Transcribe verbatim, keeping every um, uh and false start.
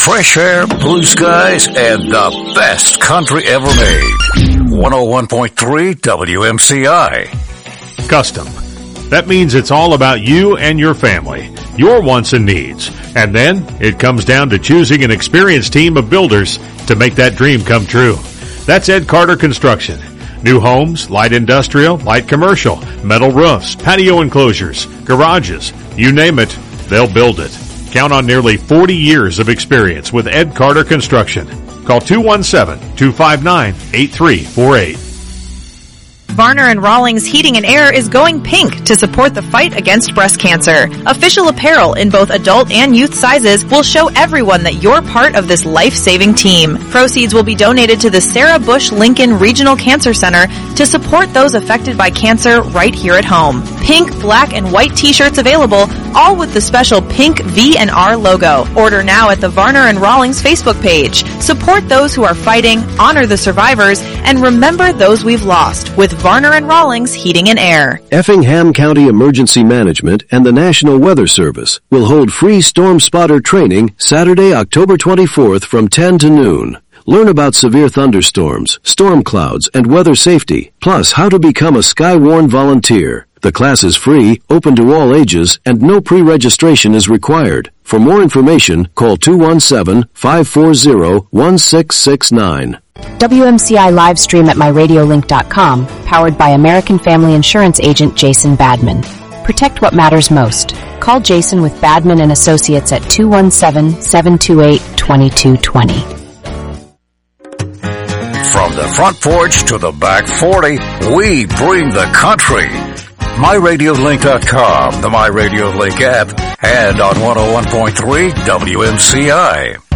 Fresh air, blue skies, and the best country ever made. one oh one point three W M C I. Custom. That means it's all about you and your family, your wants and needs. And then it comes down to choosing an experienced team of builders to make that dream come true. That's Ed Carter Construction. New homes, light industrial, light commercial, metal roofs, patio enclosures, garages, you name it, they'll build it. Count on nearly forty years of experience with Ed Carter Construction. Call two one seven, two five nine, eight three four eight. Varner and Rawlings Heating and Air is going pink to support the fight against breast cancer. Official apparel in both adult and youth sizes will show everyone that you're part of this life-saving team. Proceeds will be donated to the Sarah Bush Lincoln Regional Cancer Center to support those affected by cancer right here at home. Pink, black, and white t-shirts available, all with the special pink V and R logo. Order now at the Varner and Rawlings Facebook page. Support those who are fighting, honor the survivors, and remember those we've lost with Varner and Rawlings Heating and Air. Effingham County Emergency Management and the National Weather Service will hold free storm spotter training Saturday, October twenty-fourth from ten to noon. Learn about severe thunderstorms, storm clouds, and weather safety, plus how to become a Skywarn volunteer. The class is free, open to all ages, and no pre-registration is required. For more information, call two one seven, five four zero, one six six nine. W M C I live stream at my radio link dot com, powered by American Family Insurance agent Jason Badman. Protect what matters most. Call Jason with Badman and Associates at two one seven, seven two eight, two two two zero. From the front porch to the back forty, we bring the country. my radio link dot com, the MyRadioLink app, and on one oh one point three W M C I.